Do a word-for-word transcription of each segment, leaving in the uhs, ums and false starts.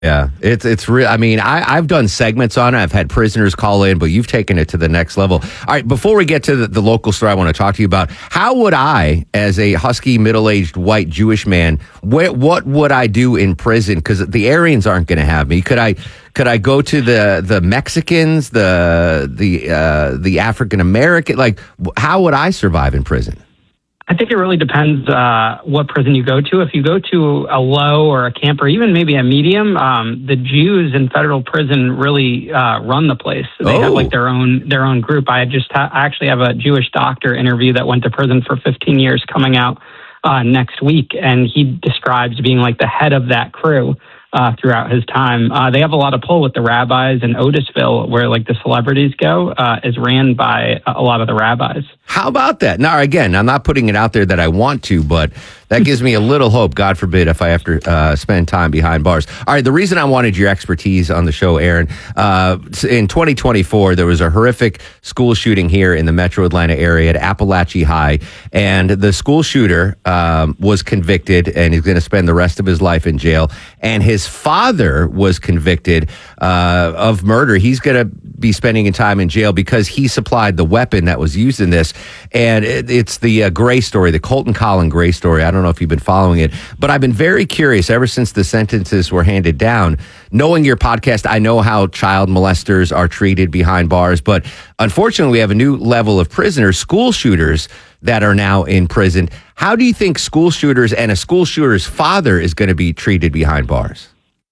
Yeah, it's it's real. I mean, I, I've done segments on it. I've had prisoners call in, but you've taken it to the next level. All right, before we get to the, the local story I want to talk to you about, how would I, as a husky, middle-aged, white Jewish man, wh- what would I do in prison? Because the Aryans aren't going to have me. Could I could I go to the the Mexicans, the the uh, the African American? Like, how would I survive in prison? I think it really depends uh, what prison you go to. If you go to a low or a camp or even maybe a medium, um, the Jews in federal prison really uh, run the place. They Oh. have like their own their own group. I just ha- I actually have a Jewish doctor interview that went to prison for fifteen years coming out uh, next week, and he describes being like the head of that crew uh, throughout his time. Uh, they have a lot of pull with the rabbis, and Otisville, where like the celebrities go, uh, is ran by a lot of the rabbis. How about that? Now, again, I'm not putting it out there that I want to, but that gives me a little hope, God forbid, if I have to uh, spend time behind bars. All right, the reason I wanted your expertise on the show, Aaron, uh, in twenty twenty-four, there was a horrific school shooting here in the metro Atlanta area at Appalachia High, and the school shooter um, was convicted and is going to spend the rest of his life in jail, and his father was convicted uh, of murder. He's going to be spending time in jail because he supplied the weapon that was used in this. And it, it's the uh, Gray story, the Colton Collin Gray story. I don't know if you've been following it, but I've been very curious ever since the sentences were handed down. Knowing your podcast, I know how child molesters are treated behind bars, but unfortunately, we have a new level of prisoners, school shooters, that are now in prison. How do you think school shooters and a school shooter's father is going to be treated behind bars?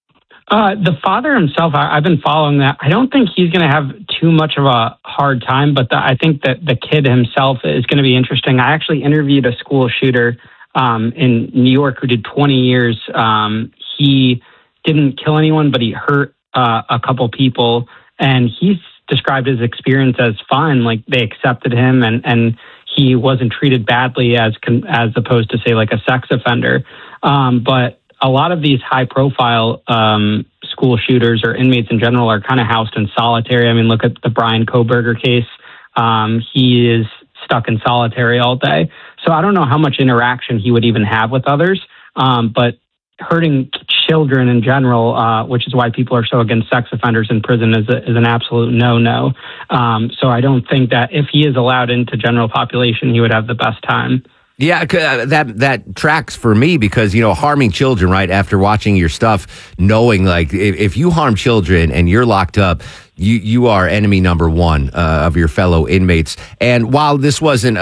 Uh, the father himself, I, I've been following that. I don't think he's going to have too much of a hard time, but the, I think that the kid himself is going to be interesting. I actually interviewed a school shooter um, in New York who did twenty years. Um, he didn't kill anyone, but he hurt uh, a couple people, and he's described his experience as fine. Like they accepted him, and and he wasn't treated badly as as opposed to say like a sex offender. Um, but a lot of these high profile um, school shooters or inmates in general are kind of housed in solitary. I mean, look at the Brian Koberger case. Um, he is stuck in solitary all day. So I don't know how much interaction he would even have with others. Um, but hurting children in general, uh, which is why people are so against sex offenders in prison, is, a, is an absolute no-no. Um, so I don't think that if he is allowed into general population, he would have the best time. Yeah, that that tracks for me because, you know, harming children, right, after watching your stuff, knowing, like, if, if you harm children and you're locked up, you, you are enemy number one uh, of your fellow inmates. And while this wasn't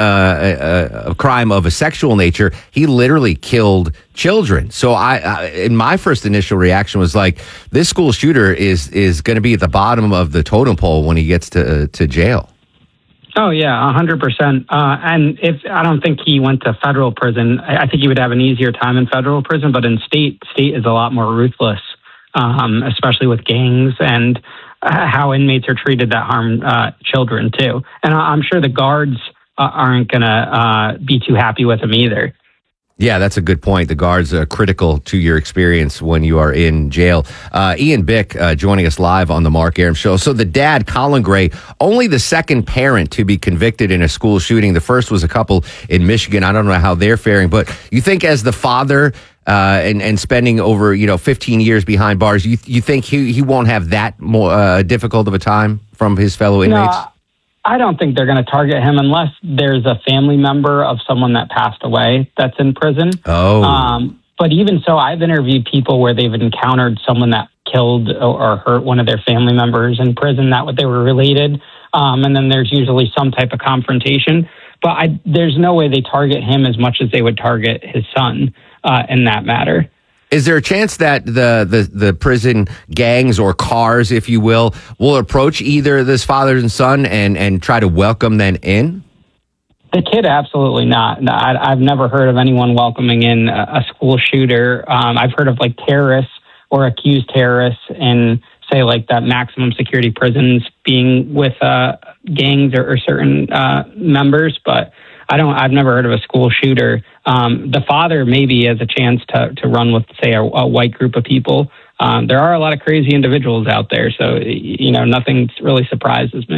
a, a, a crime of a sexual nature, he literally killed children. So I, I in my first initial reaction was like, this school shooter is is going to be at the bottom of the totem pole when he gets to uh, to jail. Oh, yeah, one hundred percent. Uh, and if I don't think he went to federal prison, I, I think he would have an easier time in federal prison. But in state, state is a lot more ruthless, um, especially with gangs and uh, how inmates are treated that harm uh, children, too. And I, I'm sure the guards uh, aren't going to uh, be too happy with him either. Yeah, that's a good point. The guards are critical to your experience when you are in jail. Uh, Ian Bick uh, joining us live on the Mark Arum Show. So the dad, Collin Gray, only the second parent to be convicted in a school shooting. The first was a couple in Michigan. I don't know how they're faring, but you think as the father uh, and, and spending over, you know, fifteen years behind bars, you you think he, he won't have that more uh, difficult of a time from his fellow inmates? No. I don't think they're going to target him unless there's a family member of someone that passed away that's in prison. Oh. Um, but even so, I've interviewed people where they've encountered someone that killed or, or hurt one of their family members in prison, that they were related. Um, and then there's usually some type of confrontation. But I, there's no way they target him as much as they would target his son uh, in that matter. Is there a chance that the, the, the prison gangs or cars, if you will, will approach either this father and son and, and try to welcome them in? The kid, absolutely not. No, I, I've never heard of anyone welcoming in a, a school shooter. Um, I've heard of like terrorists or accused terrorists in, say, like that maximum security prisons being with uh, gangs or, or certain uh, members, but I don't. I've never heard of a school shooter. Um, the father maybe has a chance to to run with, say, a, a white group of people. Um, there are a lot of crazy individuals out there, so you know nothing really surprises me.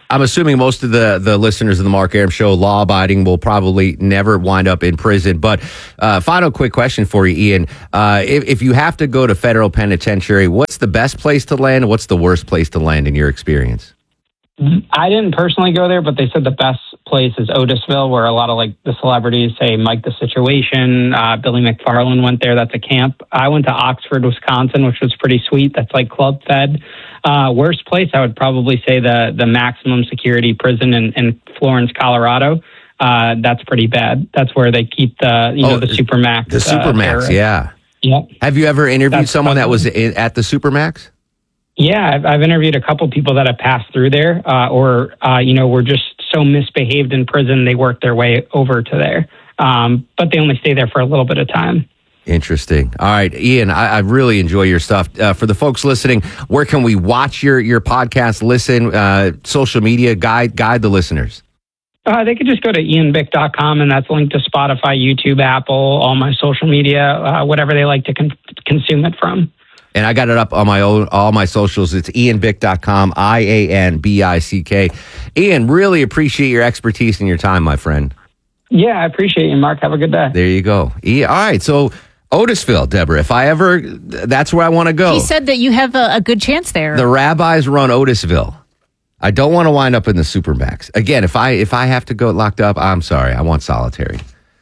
I'm assuming most of the, the listeners of the Mark Arum Show, law-abiding, will probably never wind up in prison. But uh, final quick question for you, Ian. Uh, if, if you have to go to federal penitentiary, what's the best place to land? What's the worst place to land in your experience? I didn't personally go there, but they said the best place is Otisville, where a lot of like the celebrities, say Mike the Situation, uh, Billy McFarland went there. That's a camp. I went to Oxford, Wisconsin, which was pretty sweet. That's like club fed. Uh, worst place, I would probably say the the maximum security prison in, in Florence, Colorado. Uh, that's pretty bad. That's where they keep the you know oh, the Supermax. The Supermax, uh, yeah. Yep. Have you ever interviewed that's someone fun. that was in, at the Supermax? Yeah, I've, I've interviewed a couple people that have passed through there, uh, or uh, you know, were just so misbehaved in prison they worked their way over to there, um, but they only stay there for a little bit of time. Interesting. All right, Ian, I, I really enjoy your stuff. Uh, for the folks listening, where can we watch your your podcast? Listen, uh, social media, guide guide the listeners. Uh, they could just go to ian bick dot com, and that's linked to Spotify, YouTube, Apple, all my social media, uh, whatever they like to con- consume it from. And I got it up on my own, all my socials. It's ian bick dot com, I A N B I C K. Ian, really appreciate your expertise and your time, my friend. Yeah, I appreciate you, Mark. Have a good day. There you go. Ian, all right, so Otisville, Deborah, if I ever, that's where I want to go. He said that you have a, a good chance there. The rabbis run Otisville. I don't want to wind up in the Supermax. Again, if I if I have to go locked up, I'm sorry. I want solitary.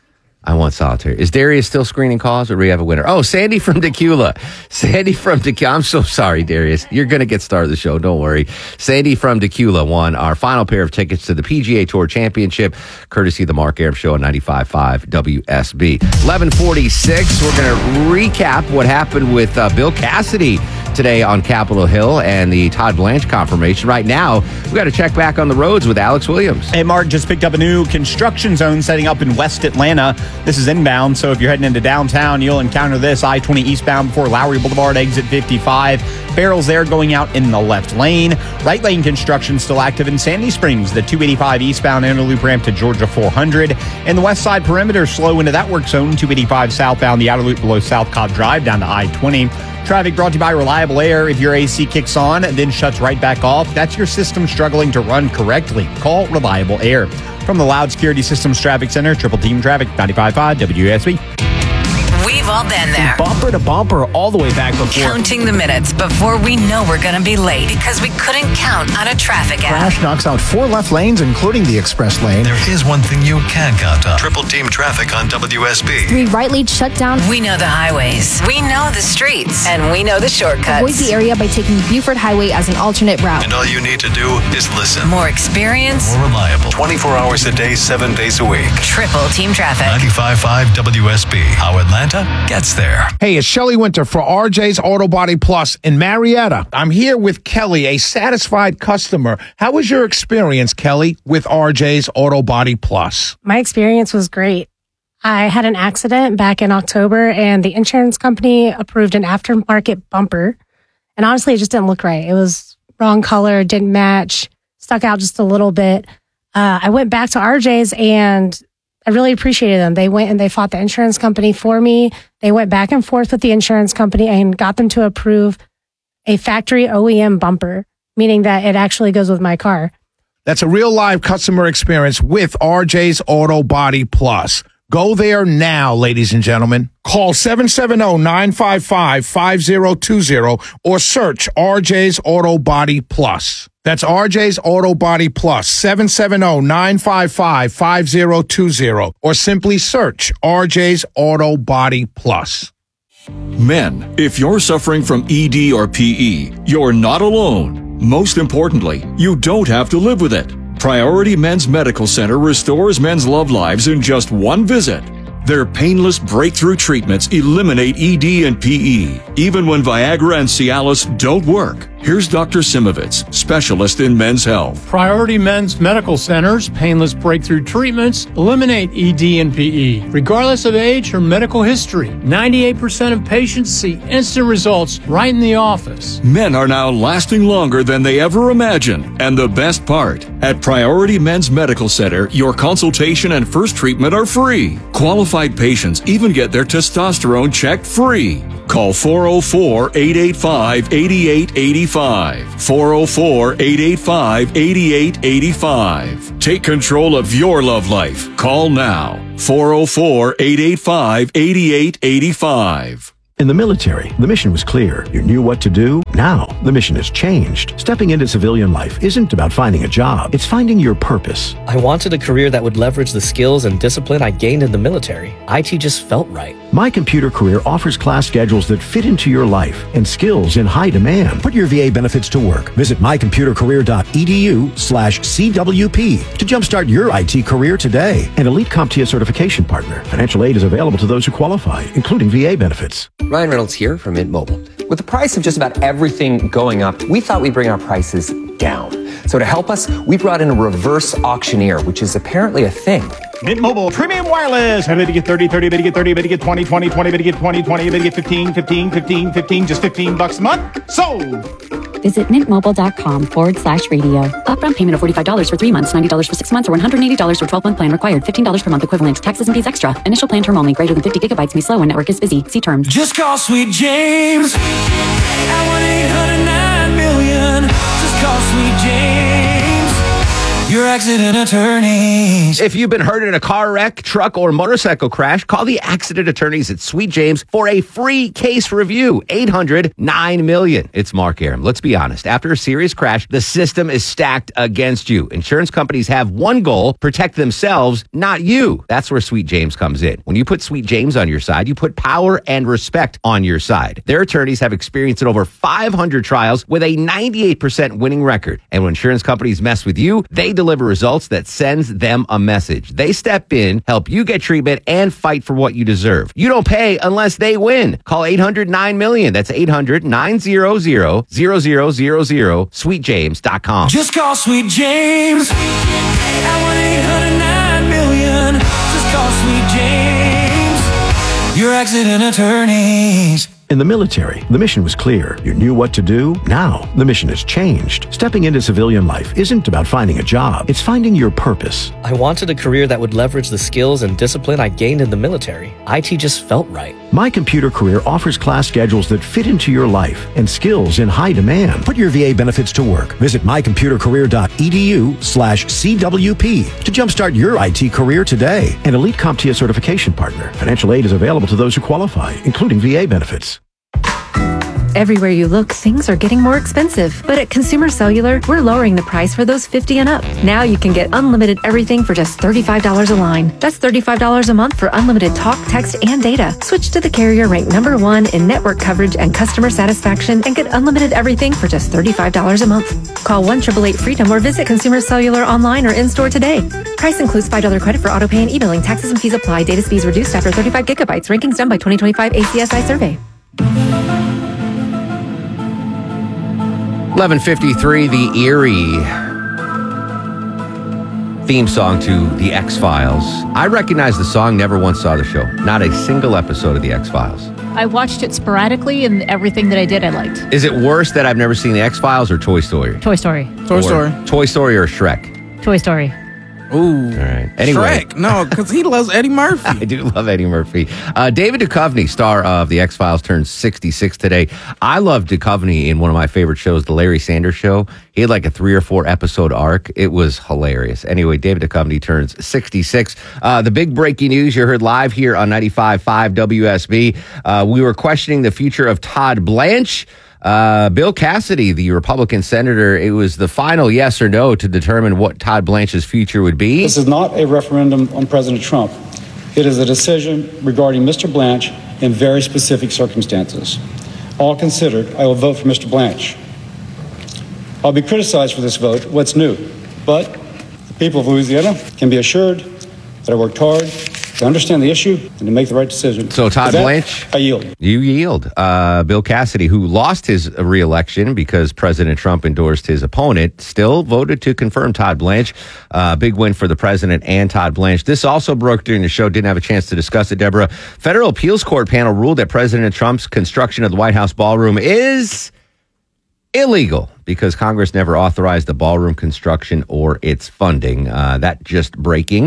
I want solitary. Is Darius still screening calls, or do we have a winner? Oh, Sandy from Decula. Sandy from Decula. I'm so sorry, Darius. You're going to get started the show. Don't worry. Sandy from Decula won our final pair of tickets to the P G A Tour Championship, courtesy of the Mark Arum Show on ninety-five point five W S B. eleven forty-six. We're going to recap what happened with uh, Bill Cassidy today on Capitol Hill and the Todd Blanche confirmation. Right now, we got to check back on the roads with Alex Williams. Hey, Mark, just picked up a new construction zone setting up in West Atlanta. This is inbound, so if you're heading into downtown, you'll encounter this I twenty eastbound before Lowry Boulevard, exit fifty-five. Barrels there going out in the left lane. Right lane construction still active in Sandy Springs, the two eighty-five eastbound inner loop ramp to Georgia four hundred. And the west side perimeter slow into that work zone, two eighty-five southbound, the outer loop below South Cobb Drive down to I twenty. Traffic brought to you by Reliable Air. If your A C kicks on, then shuts right back off, that's your system struggling to run correctly. Call Reliable Air. From the Loud Security Systems Traffic Center, Triple Team Traffic, ninety-five point five W S B. We've all been there. Bumper to bumper all the way back before. Counting the minutes before we know we're going to be late because we couldn't count on a traffic app. Crash knocks out four left lanes, including the express lane. There is one thing you can count on. Triple Team Traffic on W S B. Three right lanes shut down. We know the highways. We know the streets. And we know the shortcuts. Avoid the area by taking Buford Highway as an alternate route. And all you need to do is listen. More experience. More reliable. twenty-four hours a day, seven days a week. Triple Team Traffic. ninety-five point five W S B. How Atlanta gets there. Hey, it's Shelley Winter for R J's Auto Body Plus in Marietta. I'm here with Kelly, a satisfied customer. How was your experience, Kelly, with R J's Auto Body Plus? My experience was great. I had an accident back in October, and the insurance company approved an aftermarket bumper. And honestly, it just didn't look right. It was wrong color, didn't match, stuck out just a little bit. Uh, I went back to R J's, and I really appreciated them. They went and they fought the insurance company for me. They went back and forth with the insurance company and got them to approve a factory O E M bumper, meaning that it actually goes with my car. That's a real live customer experience with R J's Auto Body Plus. Go there now, ladies and gentlemen. Call seven seven zero, nine five five, five zero two zero or search R J's Auto Body Plus. That's R J's Auto Body Plus, seven seven zero, nine five five, five zero two zero, or simply search R J's Auto Body Plus. Men, if you're suffering from E D or P E, you're not alone. Most importantly, you don't have to live with it. Priority Men's Medical Center restores men's love lives in just one visit. Their painless breakthrough treatments eliminate E D and P E, even when Viagra and Cialis don't work. Here's Doctor Simovitz, specialist in men's health. Priority Men's Medical Center's painless breakthrough treatments eliminate E D and P E, regardless of age or medical history. ninety-eight percent of patients see instant results right in the office. Men are now lasting longer than they ever imagined. And the best part, at Priority Men's Medical Center, your consultation and first treatment are free. Qualified patients even get their testosterone checked free. Call four oh four, eight eight five, eight eight eight five five. four oh four, eight eight five, eight eight eight five. Take control of your love life. Call now. four oh four, eight eight five, eight eight eight five. In the military, the mission was clear. You knew what to do. Now, the mission has changed. Stepping into civilian life isn't about finding a job. It's finding your purpose. I wanted a career that would leverage the skills and discipline I gained in the military. I T just felt right. My Computer Career offers class schedules that fit into your life and skills in high demand. Put your V A benefits to work. Visit mycomputercareer.edu slash CWP to jumpstart your I T career today. An Elite CompTIA certification partner. Financial aid is available to those who qualify, including V A benefits. Ryan Reynolds here from Mint Mobile. With the price of just about everything going up, we thought we'd bring our prices down. So to help us, we brought in a reverse auctioneer, which is apparently a thing. Mint Mobile Premium Wireless. How to get thirty, thirty, to get thirty, to get twenty, twenty, twenty, to get twenty, twenty, to get fifteen, fifteen, fifteen, fifteen, just fifteen bucks a month. Sold. Visit mintmobile.com forward slash radio. Upfront payment of forty-five dollars for three months, ninety dollars for six months, or one hundred eighty dollars for twelve-month plan required. fifteen dollars per month equivalent. Taxes and fees extra. Initial plan term only. Greater than fifty gigabytes may slow when network is busy. See terms. Just call Sweet James at one eight hundred nine million. Just call Sweet James. Your accident attorneys. If you've been hurt in a car wreck, truck, or motorcycle crash, call the accident attorneys at Sweet James for a free case review. eight hundred nine million. It's Mark Aram. Let's be honest. After a serious crash, the system is stacked against you. Insurance companies have one goal: protect themselves, not you. That's where Sweet James comes in. When you put Sweet James on your side, you put power and respect on your side. Their attorneys have experience in over five hundred trials with a ninety-eight percent winning record. And when insurance companies mess with you, they deliver results that sends them a message. They step in, help you get treatment, and fight for what you deserve. You don't pay unless they win. Call eight hundred nine million. That's eight hundred nine hundred zero zero zero zero. sweet james dot com. Just call Sweet James at one eight hundred nine million. Just call Sweet James. Your accident attorneys. In the military, the mission was clear. You knew what to do. Now, the mission has changed. Stepping into civilian life isn't about finding a job. It's finding your purpose. I wanted a career that would leverage the skills and discipline I gained in the military. I T just felt right. My Computer Career offers class schedules that fit into your life and skills in high demand. Put your V A benefits to work. Visit mycomputercareer.edu slash CWP to jumpstart your I T career today. An Elite CompTIA certification partner. Financial aid is available to those who qualify, including V A benefits. Everywhere you look, things are getting more expensive. But at Consumer Cellular, we're lowering the price for those fifty and up. Now you can get unlimited everything for just thirty-five dollars a line. That's thirty-five dollars a month for unlimited talk, text, and data. Switch to the carrier ranked number one in network coverage and customer satisfaction and get unlimited everything for just thirty-five dollars a month. Call one eight eight eight freedom or visit Consumer Cellular online or in-store today. Price includes five dollars credit for auto pay and e-billing. Taxes and fees apply. Data speeds reduced after thirty-five gigabytes. Rankings done by twenty twenty-five A C S I survey. eleven fifty-three, the eerie theme song to The X-Files. I recognize the song, never once saw the show. Not a single episode of The X-Files. I watched it sporadically, and everything that I did, I liked. Is it worse that I've never seen The X-Files or Toy Story? Toy Story. Toy Or Story. Toy Story or Shrek? Toy Story. Ooh. All right. Anyway. Shrek. No, because he loves Eddie Murphy. I do love Eddie Murphy. Uh, David Duchovny, star of The X-Files, turns sixty-six today. I love Duchovny in one of my favorite shows, The Larry Sanders Show. He had like a three or four episode arc. It was hilarious. Anyway, David Duchovny turns sixty-six. Uh, the big breaking news you heard live here on ninety-five point five W S B. Uh, we were questioning the future of Todd Blanche. Uh, Bill Cassidy, the Republican senator, it was the final yes or no to determine what Todd Blanche's future would be. This is not a referendum on President Trump. It is a decision regarding Mister Blanche in very specific circumstances. All considered, I will vote for Mister Blanche. I'll be criticized for this vote. What's new? But the people of Louisiana can be assured that I worked hard to understand the issue and to make the right decision. So Todd that, Blanche, I yield. You yield. Uh, Bill Cassidy, who lost his re-election because President Trump endorsed his opponent, still voted to confirm Todd Blanche. Uh, big win for the president and Todd Blanche. This also broke during the show. Didn't have a chance to discuss it, Deborah. Federal Appeals Court panel ruled that President Trump's construction of the White House ballroom is illegal because Congress never authorized the ballroom construction or its funding. Uh, that just breaking.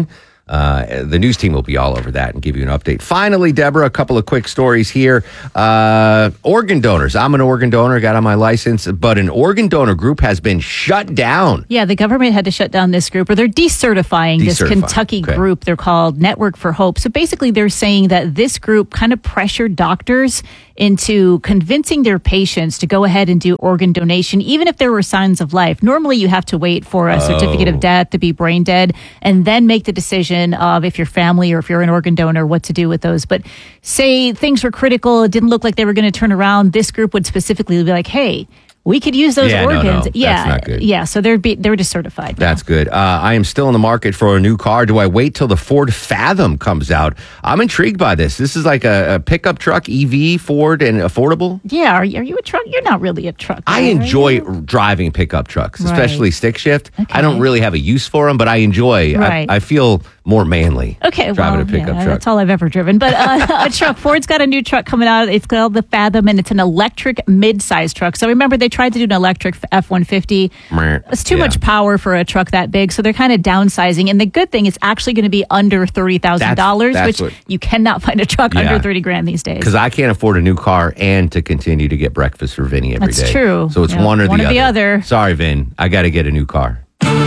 Uh, the news team will be all over that and give you an update. Finally, Deborah, a couple of quick stories here. Uh, organ donors. I'm an organ donor, got on my license, but an organ donor group has been shut down. Yeah, the government had to shut down this group, or they're decertifying, this Decertifying, Kentucky okay. group. They're called Network for Hope. So basically, they're saying that this group kind of pressured doctors into convincing their patients to go ahead and do organ donation, even if there were signs of life. Normally, you have to wait for a certificate Oh. of death to be brain dead and then make the decision of if your family or if you're an organ donor, what to do with those. But say things were critical, it didn't look like they were going to turn around, this group would specifically be like, hey, we could use those Yeah, no, organs. no, yeah, that's not good. yeah. So they're be, they're just certified. That's good. Uh, I am still in the market for a new car. Do I wait till the Ford Fathom comes out? I'm intrigued by this. This is like a, a pickup truck, E V, Ford, and affordable. Yeah, are you, are you a truck? You're not really a truck. I guy, enjoy are you? driving pickup trucks, Right. especially stick shift. I don't really have a use for them, but I enjoy. Right. I, I feel more manly Okay, driving well, a pickup yeah, truck. that's all I've ever driven. But uh, a truck, Ford's got a new truck coming out. It's called the Fathom, and it's an electric mid-size truck. So remember, they tried to do an electric F one fifty. It's too Yeah. much power for a truck that big, so they're kind of downsizing. And the good thing is actually going to be under thirty thousand dollars, That's- which that's what- you cannot find a truck Yeah. under thirty grand these days. Because I can't afford a new car and to continue to get breakfast for Vinny every day. That's true. So it's Yeah, one or one the, or the other. other. Sorry, Vin. I got to get a new car.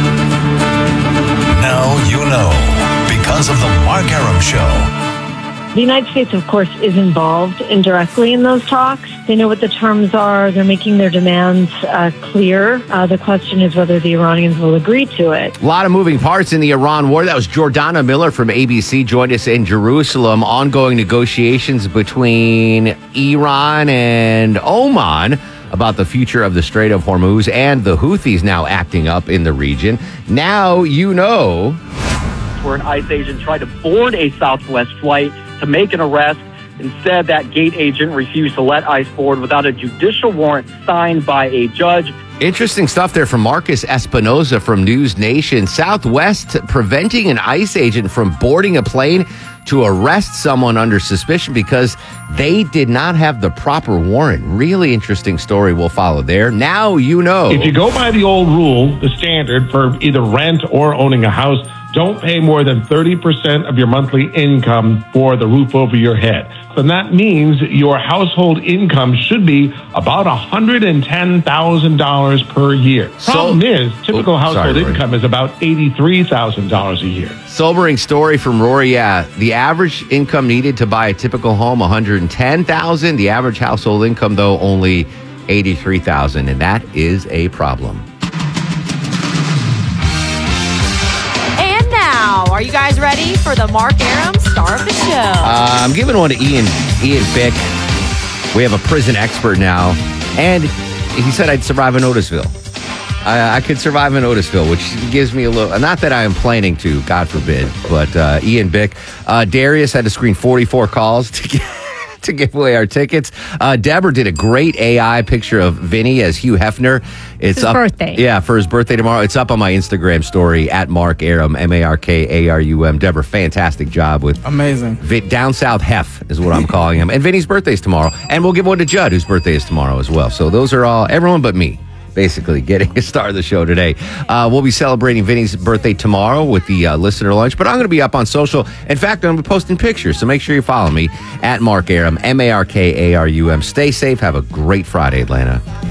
Now you know because of the Mark Aram Show. The United States, of course, is involved indirectly in those talks. They know what the terms are. They're making their demands uh, clear. Uh, the question is whether the Iranians will agree to it. A lot of moving parts in the Iran war. That was Jordana Miller from A B C joined us in Jerusalem. Ongoing negotiations between Iran and Oman about the future of the Strait of Hormuz, and the Houthis now acting up in the region. Now you know. Where an ICE agent tried to board a Southwest flight to make an arrest. Instead, that gate agent refused to let ICE board without a judicial warrant signed by a judge. Interesting stuff there from Marcus Espinoza from News Nation. Southwest preventing an ICE agent from boarding a plane to arrest someone under suspicion because they did not have the proper warrant. Really interesting story we'll follow there. Now you know. If you go by the old rule, the standard for either rent or owning a house, don't pay more than thirty percent of your monthly income for the roof over your head. And that means your household income should be about one hundred ten thousand dollars per year. Problem is, typical Oh, sorry, household Rory. income is about eighty-three thousand dollars a year. Sobering story from Rory. Yeah, the average income needed to buy a typical home, one hundred ten thousand dollars. The average household income, though, only eighty-three thousand dollars, and that is a problem. And now, are you guys ready for the Mark Aram star of the show? Uh, I'm giving one to Ian Ian Bick. We have a prison expert now, and he said I'd survive in Otisville. I, I could survive in Otisville, which gives me a little. Not that I am planning to, God forbid, but uh, Ian Bick. Uh, Darius had to screen forty-four calls to get. To give away our tickets. Uh, Deborah did a great A I picture of Vinny as Hugh Hefner. It's His up, birthday. Yeah, for his birthday tomorrow. It's up on my Instagram story at Mark Arum, M A R K A R U M. Deborah, fantastic job with Amazing. Vi- Down South Hef is what I'm calling him. And Vinny's birthday's tomorrow. And we'll give one to Judd, whose birthday is tomorrow as well. So those are all, everyone but me, basically getting a star of the show today. Uh, we'll be celebrating Vinny's birthday tomorrow with the uh, listener lunch, but I'm going to be up on social. In fact, I'm going to be posting pictures, so make sure you follow me at Mark Arum, M A R K A R U M. Stay safe. Have a great Friday, Atlanta.